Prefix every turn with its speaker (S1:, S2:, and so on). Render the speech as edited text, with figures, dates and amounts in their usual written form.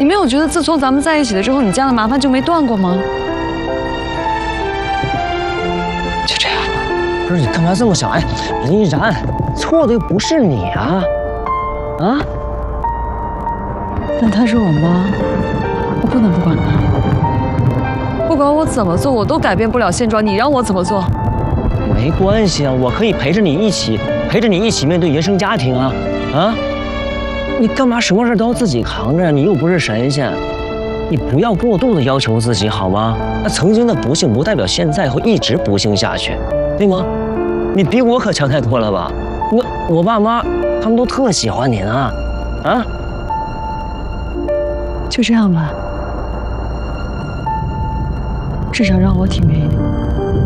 S1: 你没有觉得自从咱们在一起了之后，你家的麻烦就没断过吗？就这样吧。
S2: 不是你干嘛这么想？哎，林然，错的又不是你啊！啊？
S1: 但她是我妈，我不能不管她。不管我怎么做，我都改变不了现状。你让我怎么做？
S2: 没关系啊，我可以陪着你一起面对原生家庭啊！啊？你干嘛什么事都要自己扛着？你又不是神仙，你不要过度的要求自己好吗？那曾经的不幸不代表现在会一直不幸下去，对吗？你比我可强太多了吧？我爸妈他们都特喜欢你呢，啊？
S1: 就这样吧，至少让我体面一点。